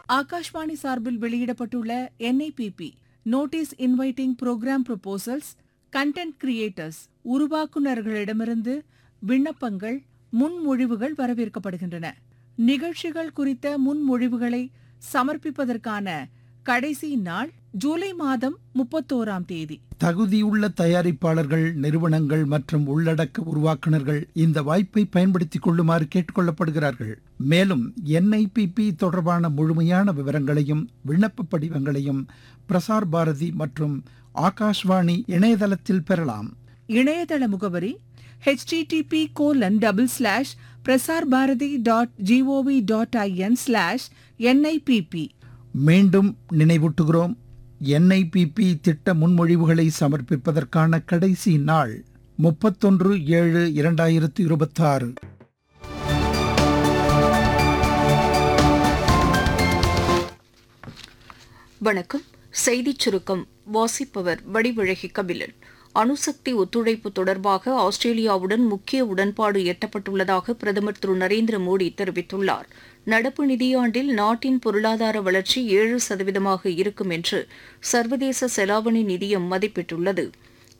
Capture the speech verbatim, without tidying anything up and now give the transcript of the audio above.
ஆகாஷ்வாணி சார்பில் வெளியிடப்பட்டுள்ள என் I P B notice inviting program proposals content creators உருவாக்குநர்களிடமிருந்து விண்ணப்பங்கள் முன்மொழிவுகள் வரவேற்கப்படுகின்றன. நிகழ்ச்சிகள் குறித்த முன்மொழிவுகளை சமர்ப்பிப்பதற்கான கடைசி நாள் ஜூலை மாதம் முப்பத்தோராம் தேதி. தகுதியுள்ள தயாரிப்பாளர்கள், நிறுவனங்கள் மற்றும் உள்ளடக்க உருவாக்குநர்கள் இந்த வாய்ப்பை பயன்படுத்திக் கொள்ளுமாறு கேட்டுக்கொள்ளப்படுகிறார்கள். மேலும் என் ஐ பி பி தொடர்பான முழுமையான விவரங்களையும் விண்ணப்ப படிவங்களையும் பிரசார் பாரதி மற்றும் ஆகாஷ்வாணி இணையதளத்தில் பெறலாம். இணையதள முகவரி H D D B colon double slash Prasar Bharathi dot gov dot IN slash N I P B. மீண்டும் நினைவூட்டுகிறோம், என் ஐ பி பி திட்ட முன்மொழிவுகளை சமர்ப்பிப்பதற்கான கடைசி நாள் முப்பத்தொன்று ஏழு இரண்டாயிரத்து இருபத்தாறு. வணக்கம். செய்திச் சுருக்கம் வாசிப்பவர் வடிவழகி கபிலன். அணுசக்தி ஒத்துழைப்பு தொடர்பாக ஆஸ்திரேலியாவுடன் முக்கிய உடன்பாடு எட்டப்பட்டுள்ளதாக பிரதமர் திரு நரேந்திர மோடி தெரிவித்துள்ளார். நடப்பு நிதியாண்டில் நாட்டின் பொருளாதார வளர்ச்சி ஏழு சதவீதமாக இருக்கும் என்று சர்வதேச செலாவணி நிதியம் மதிப்பிட்டுள்ளது.